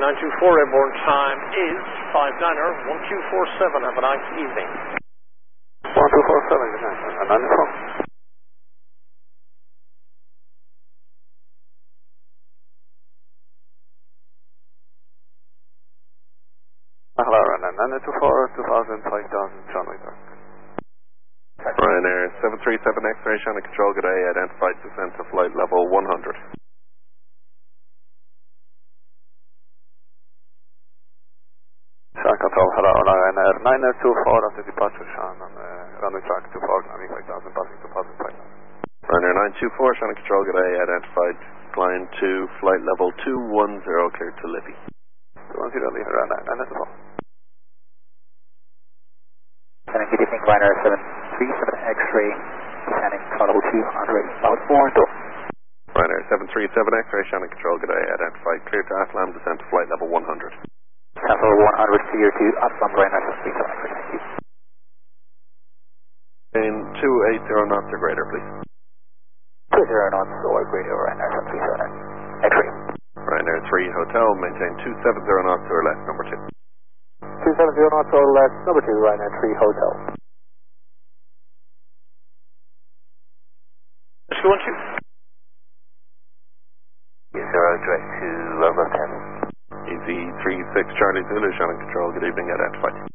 924, airborne time is 59er 1247. Have a nice evening. 1247, good night. 924. Hello, Ryanair 924, 2000, 5000, John Wayberg. Ryanair 737 X-ray, Shannon Control, good day, identified descent to flight level 100. Shannon Control, hello, Ryanair 924 after departure, Sean, on runway track 24, climbing 5000, passing 2005. Ryanair 924, Shannon Control, good day, identified climb to flight level 210, cleared to Lippy. 210, Ryanair 924. Good evening, Ryanair 737 X-ray, descending flight level 200, about 4 door. Ryanair 737 X-ray, Shannon Control, good day, identified clear to Aslam, descent to flight level 100. Descent level 100, clear to Aslam, Ryanair 737 X-ray, thank you. In 280 knots or greater, please. 20 knots or greater, Ryanair 737 X-ray. Ryanair 3 Hotel, maintain 270 knots or less, number 2. 270 knots or less, number 2, Ryanair 3 Hotel. Let's go on to 0 direct to left hand. Easy 36 Charlie Zulu, Shannon Control, good evening, identified.